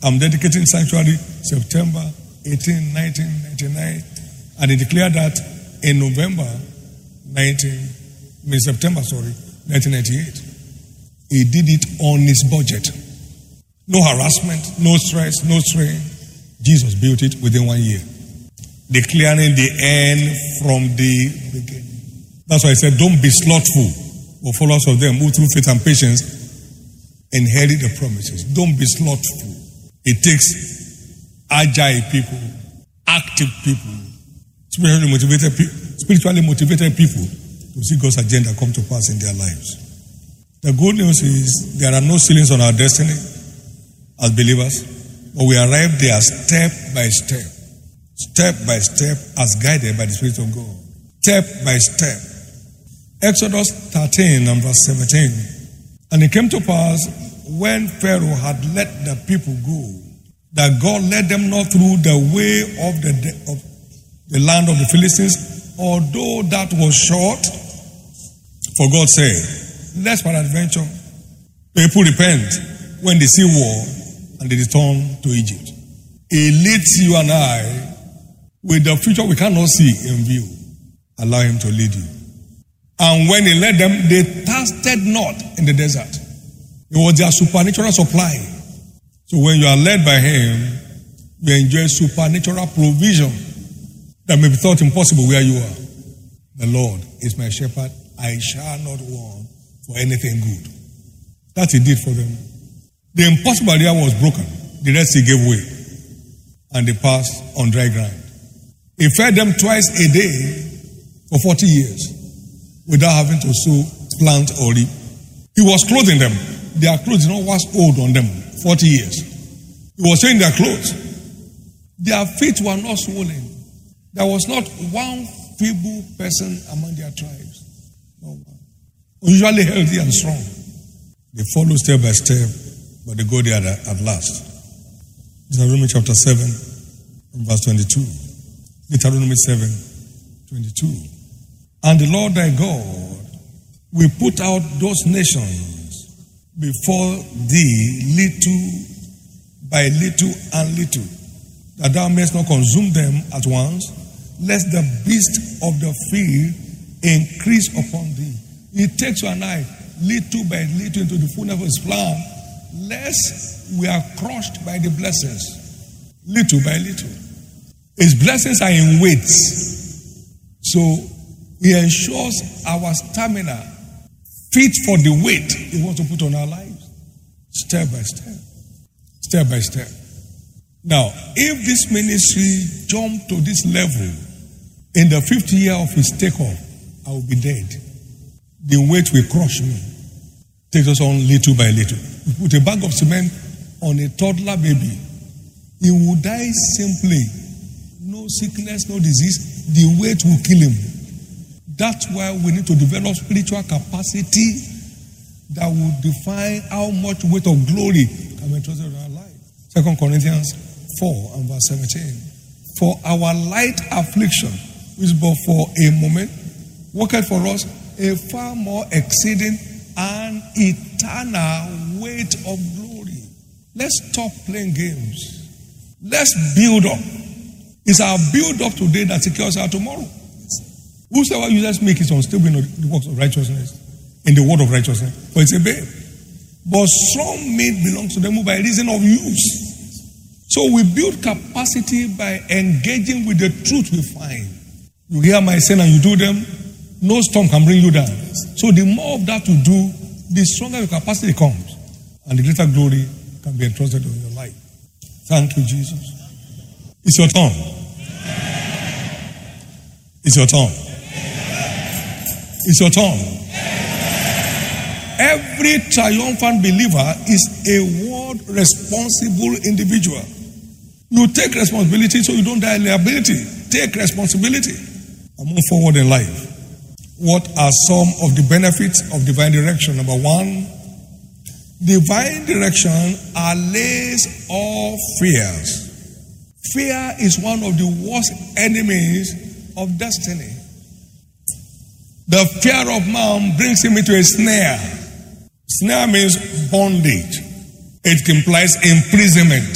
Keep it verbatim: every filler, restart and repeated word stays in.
I'm dedicating sanctuary September eighteenth, nineteen ninety-nine. And he declared that in November nineteen, I mean September, sorry, nineteen ninety-eight. He did it on his budget. No harassment, no stress, no strain. Jesus built it within one year, declaring the end from the beginning. That's why I said, don't be slothful, but followers of them who through faith and patience inherit the promises. Don't be slothful. It takes agile people, active people, spiritually motivated, spiritually motivated people to see God's agenda come to pass in their lives. The good news is there are no ceilings on our destiny as believers, but we arrive there step by step, step by step as guided by the Spirit of God. Step by step. Exodus thirteen and verse seventeen. And it came to pass when Pharaoh had let the people go, that God led them not through the way of the, of the land of the Philistines, although that was short. For God said, lest peradventure people repent when they see war and they return to Egypt. He leads you and I with the future we cannot see in view. Allow him to lead you. And when he led them, they thirsted not in the desert. It was their supernatural supply. So when you are led by him, you enjoy supernatural provision that may be thought impossible where you are. The Lord is my shepherd. I shall not want for anything good. That he did for them. The impossible area was broken. The Red Sea gave way. And they passed on dry ground. He fed them twice a day for forty years without having to sow, plant, or reap. He was clothing them. Their clothes did not wax old on them. forty years. He was saying their clothes. Their feet were not swollen. There was not one feeble person among their tribes. No one. Usually healthy and strong. They follow step by step, but they go there at last. Deuteronomy chapter seven, verse twenty-two. Deuteronomy seven, twenty-two. And the Lord thy God will put out those nations before thee little by little and little, that thou mayest not consume them at once, lest the beast of the field increase upon thee. It takes you and I little by little into the fullness of his plan, lest we are crushed by the blessings, little by little. His blessings are in weights. So he ensures our stamina fit for the weight he wants to put on our lives, step by step, step by step. Now, if this ministry jumped to this level in the fifth year of his takeoff, I will be dead. The weight will crush me. Takes us on little by little. We put a bag of cement on a toddler baby. He will die simply. No sickness, no disease. The weight will kill him. That's why we need to develop spiritual capacity that will define how much weight of glory can be entrusted in our life. Second Corinthians four and verse seventeen. For our light affliction, which is but for a moment, worketh for us a far more exceeding and eternal weight of glory. Let's stop playing games. Let's build up. It's our build up today that secures our tomorrow. Whosoever uses make is unstable in the works of righteousness, in the word of righteousness, for it's a babe. But strong meat belongs to them who by reason of use. So we build capacity by engaging with the truth we find. You hear my saying and you do them, no storm can bring you down. So the more of that you do, the stronger your capacity comes. And the greater glory can be entrusted in your life. Thank you, Jesus. It's your turn. It's your turn. It's your turn. Every triumphant believer is a word responsible individual. You take responsibility so you don't die in liability. Take responsibility and move forward in life. What are some of the benefits of divine direction? Number one, divine direction allays all fears. Fear is one of the worst enemies of destiny. The fear of man brings him into a snare. Snare means bondage. It implies imprisonment.